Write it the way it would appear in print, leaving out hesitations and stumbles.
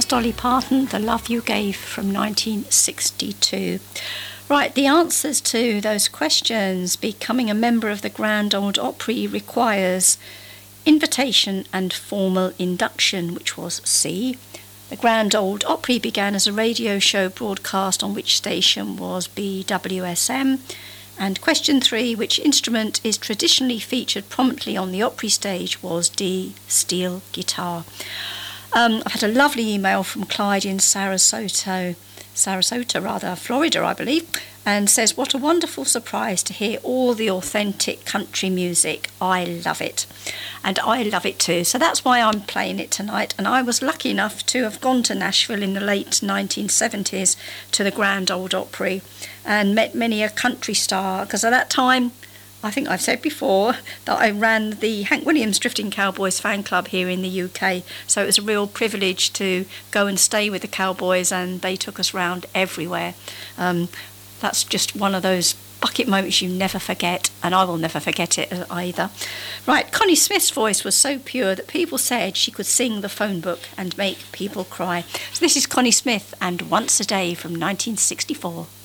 was Dolly Parton, The Love You Gave from 1962. Right, the answers to those questions. Becoming a member of the Grand Ole Opry requires invitation and formal induction, which was C. The Grand Ole Opry began as a radio show broadcast on which station was BWSM. And question 3, which instrument is traditionally featured prominently on the Opry stage, was D, steel guitar. I've had a lovely email from Clyde in Sarasota, Florida, I believe, and says, what a wonderful surprise to hear all the authentic country music. I love it. And I love it too. So that's why I'm playing it tonight. And I was lucky enough to have gone to Nashville in the late 1970s to the Grand Ole Opry and met many a country star, because at that time, I think I've said before that I ran the Hank Williams Drifting Cowboys fan club here in the UK. So it was a real privilege to go and stay with the Cowboys, and they took us round everywhere. That's just one of those bucket moments you never forget, and I will never forget it either. Right, Connie Smith's voice was so pure that people said she could sing the phone book and make people cry. So this is Connie Smith and Once a Day from 1964.